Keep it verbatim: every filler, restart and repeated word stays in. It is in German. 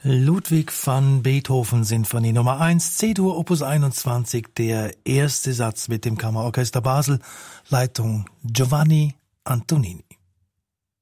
Ludwig van Beethoven, Sinfonie Nummer eins, C-Dur, Opus einundzwanzig, der erste Satz mit dem Kammerorchester Basel, Leitung Giovanni Antonini.